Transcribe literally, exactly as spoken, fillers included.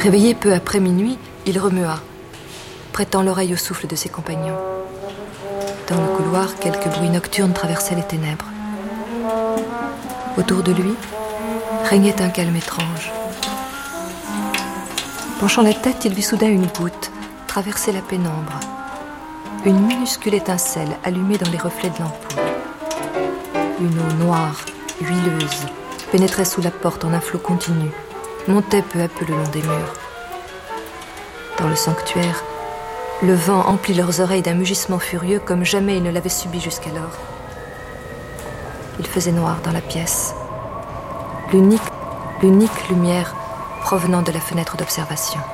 Réveillé peu après minuit, il remua, prêtant l'oreille au souffle de ses compagnons. Dans le couloir, quelques bruits nocturnes traversaient les ténèbres. Autour de lui, régnait un calme étrange. Penchant la tête, il vit soudain une goutte traverser la pénombre. Une minuscule étincelle allumée dans les reflets de l'ampoule. Une eau noire, huileuse, pénétrait sous la porte en un flot continu, montait peu à peu le long des murs. Dans le sanctuaire, le vent emplit leurs oreilles d'un mugissement furieux comme jamais ils ne l'avaient subi jusqu'alors. Il faisait noir dans la pièce. L'unique, l'unique lumière provenant de la fenêtre d'observation.